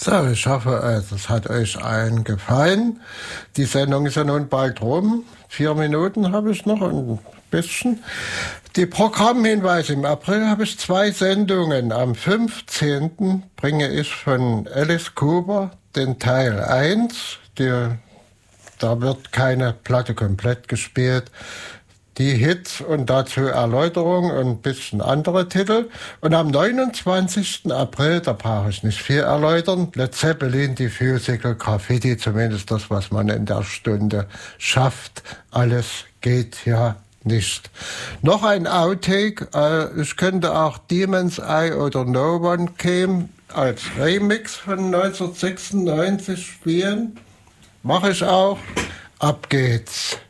So, ich hoffe, es hat euch allen gefallen. Die Sendung ist ja nun bald rum. 4 Minuten habe ich noch und ein bisschen. Die Programmhinweise: im April habe ich 2 Sendungen. Am 15. bringe ich von Alice Cooper den Teil 1. Da wird keine Platte komplett gespielt. Die Hits und dazu Erläuterungen und ein bisschen andere Titel. Und am 29. April, da brauche ich nicht viel erläutern, Led Zeppelin, die Physical Graffiti, zumindest das, was man in der Stunde schafft. Alles geht ja nicht. Noch ein Outtake, ich könnte auch Demon's Eye oder No One Came als Remix von 1996 spielen. Mache ich auch. Ab geht's.